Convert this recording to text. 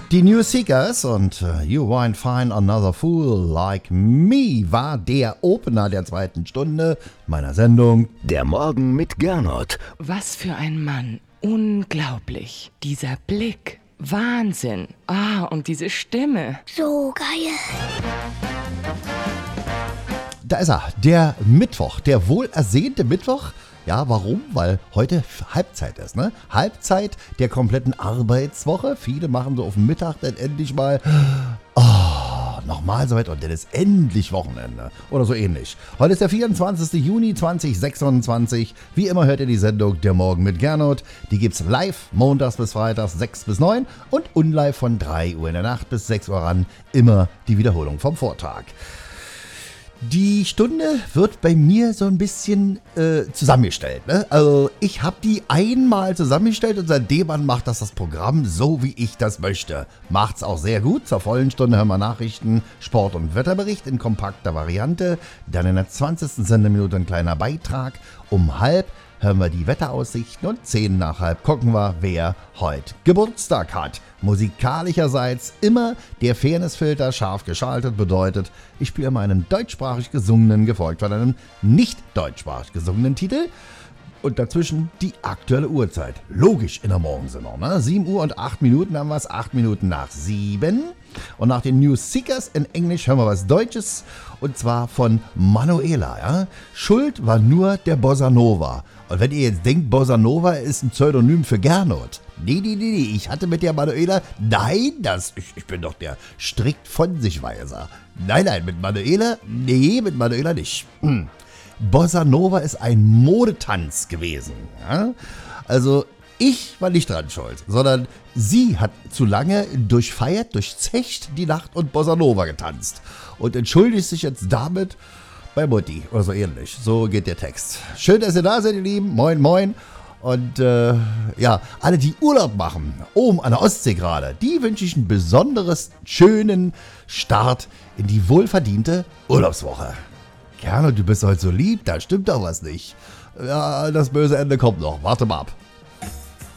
Die New Seekers und You Won't Find Another Fool Like Me war der Opener der zweiten Stunde meiner Sendung Der Morgen mit Gernot. Was für ein Mann. Unglaublich. Dieser Blick. Wahnsinn. Und diese Stimme. So geil. Da ist er, der Mittwoch, der wohlersehnte Mittwoch. Ja, warum? Weil heute Halbzeit ist, ne? Halbzeit der kompletten Arbeitswoche. Viele machen so auf den Mittag dann endlich mal nochmal so weit und dann ist endlich Wochenende. Oder so ähnlich. Heute ist der 24. Juni 2026. Wie immer hört ihr die Sendung Der Morgen mit Gernot. Die gibt's live montags bis freitags 6 bis 9 und unlive von 3 Uhr in der Nacht bis 6 Uhr ran. Immer die Wiederholung vom Vortag. Die Stunde wird bei mir so ein bisschen zusammengestellt. Ne? Also ich habe die einmal zusammengestellt und seitdem an macht das Programm so, wie ich das möchte. Macht's auch sehr gut. Zur vollen Stunde hören wir Nachrichten, Sport- und Wetterbericht in kompakter Variante. Dann in der 20. Sendeminute ein kleiner Beitrag. Um halb hören wir die Wetteraussichten und 10 nach halb gucken wir, wer heute Geburtstag hat. Musikalischerseits immer der Fairnessfilter scharf geschaltet bedeutet, ich spiele immer einen deutschsprachig gesungenen, gefolgt von einem nicht deutschsprachig gesungenen Titel. Und dazwischen die aktuelle Uhrzeit. Logisch in der Morgensendung. Ne? 7 Uhr und 8 Minuten haben wir es, 8 Minuten nach 7. Und nach den New Seekers in Englisch hören wir was Deutsches. Und zwar von Manuela. Ja? Schuld war nur der Bossa Nova. Und wenn ihr jetzt denkt, Bossa Nova ist ein Pseudonym für Gernot. Nee. Ich hatte mit der Manuela, ich bin doch der strikt von sich Weiser. Nein, mit Manuela nicht. Bossa Nova ist ein Modetanz gewesen. Ja? Also ich war nicht dran schuld, sondern sie hat zu lange durchfeiert, durchzecht die Nacht und Bossa Nova getanzt. Und entschuldigt sich jetzt damit bei Mutti oder so ähnlich. So geht der Text. Schön, dass ihr da seid, ihr Lieben. Moin, moin. Und alle, die Urlaub machen, oben an der Ostsee gerade, die wünsche ich einen besonders schönen Start in die wohlverdiente Urlaubswoche. Gernot, du bist heute so lieb, da stimmt doch was nicht. Ja, das böse Ende kommt noch. Warte mal ab.